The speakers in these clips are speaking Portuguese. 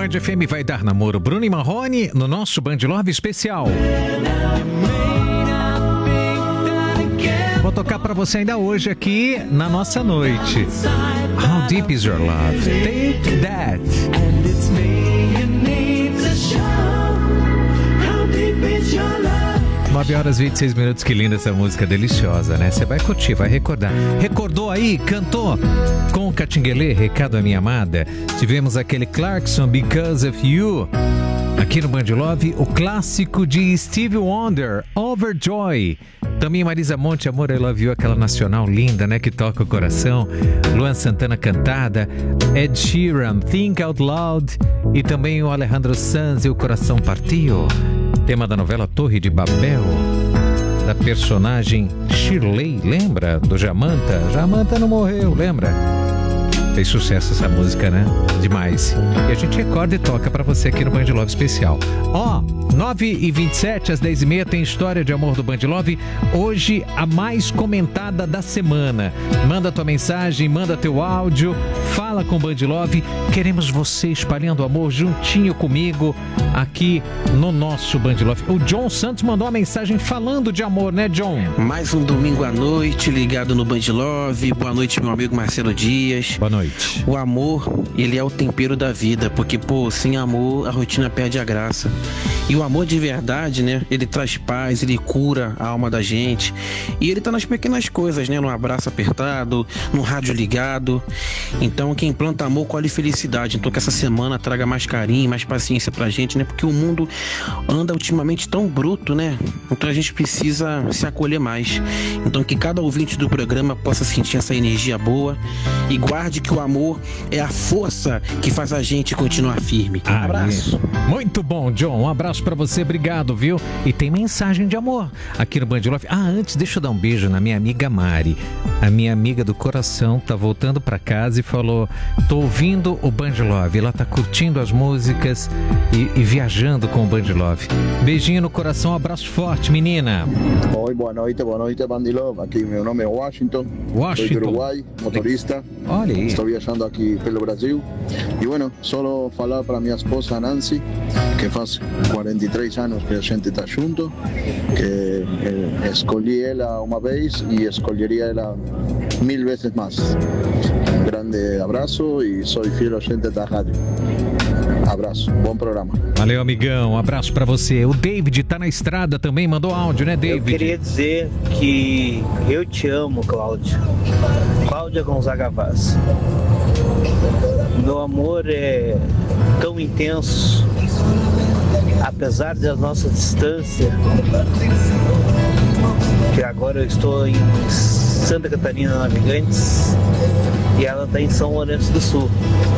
Band FM vai dar namoro. Bruno e Marrone no nosso Band Love especial. Vou tocar pra você ainda hoje aqui na nossa noite. How Deep Is Your Love? Take That. 9h26. Que linda essa música, deliciosa, né? Você vai curtir, vai recordar. Recordou aí? Cantou com o Catinguelê, Recado à Minha Amada. Tivemos aquele Clarkson, Because of You. Aqui no Band Love, o clássico de Stevie Wonder, Overjoy. Também Marisa Monte, Amor, I Love You, aquela nacional linda, né? Que toca o coração. Luan Santana cantada. Ed Sheeran, Think Out Loud. E também o Alejandro Sanz e O Coração Partiu. Tema da novela Torre de Babel. Da personagem Shirley, lembra? Do Jamanta. Jamanta não morreu, lembra? Fez sucesso essa música, né? Demais. E a gente recorda e toca pra você aqui no Band Love Especial. 9h27, às 10h30, tem História de Amor do Band Love. Hoje, a mais comentada da semana. Manda tua mensagem, manda teu áudio, fala com o Band Love. Queremos você espalhando amor juntinho comigo aqui no nosso Band Love. O John Santos mandou uma mensagem falando de amor, né, John? Mais um domingo à noite, ligado no Band Love. Boa noite, meu amigo Marcelo Dias. Boa noite. O amor, ele é o tempero da vida, porque, sem amor, a rotina perde a graça. E o amor de verdade, né, ele traz paz, ele cura a alma da gente. E ele tá nas pequenas coisas, né, no abraço apertado, no rádio ligado. Então, quem planta amor, colhe felicidade. Então, que essa semana traga mais carinho, mais paciência pra gente, né, porque o mundo anda ultimamente tão bruto, né, então a gente precisa se acolher mais. Então, que cada ouvinte do programa possa sentir essa energia boa e guarde que o amor é a força que faz a gente continuar firme. Um abraço. Muito bom, John. Um abraço pra você, obrigado, viu? E tem mensagem de amor aqui no Band Love. Antes, deixa eu dar um beijo na minha amiga Mari. A minha amiga do coração tá voltando pra casa e falou: tô ouvindo o Band Love. Ela tá curtindo as músicas e viajando com o Band Love. Beijinho no coração, um abraço forte, menina. Oi, boa noite, Band Love. Aqui meu nome é Washington. Sou do Uruguai, motorista. Olha aí. Estou viajando aqui pelo Brasil. E bueno, solo falar para minha esposa Nancy, que faz 43 anos que a gente está junto, que escolhi ela uma vez e escolheria ela 1000 vezes mais. Um grande abraço e sou fiel gente da rádio. Abraço, bom programa. Valeu, amigão, um abraço pra você. O David tá na estrada também, mandou áudio, né, David? Eu queria dizer que eu te amo, Cláudia. Cláudia Gonzaga Vaz. Meu amor é tão intenso, apesar da nossa distância, que agora eu estou em Santa Catarina, Navegantes, e ela está em São Lourenço do Sul.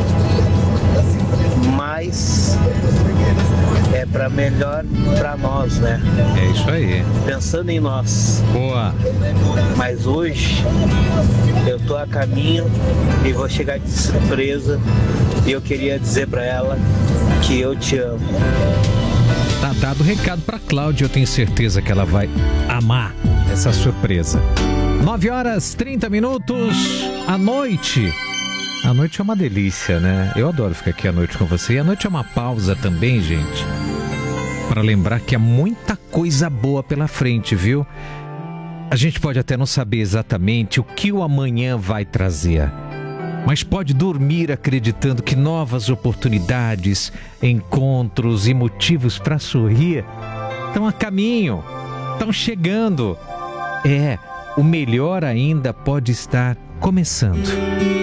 Mas é para melhor para nós, né? É isso aí. Pensando em nós. Boa. Mas hoje eu tô a caminho e vou chegar de surpresa e eu queria dizer para ela que eu te amo. Tá dado o recado pra Cláudia, eu tenho certeza que ela vai amar essa surpresa. 9h30, à noite. A noite é uma delícia, né? Eu adoro ficar aqui à noite com você. E a noite é uma pausa também, gente, para lembrar que há muita coisa boa pela frente, viu? A gente pode até não saber exatamente o que o amanhã vai trazer, mas pode dormir acreditando que novas oportunidades, encontros e motivos para sorrir estão a caminho, estão chegando. O melhor ainda pode estar começando.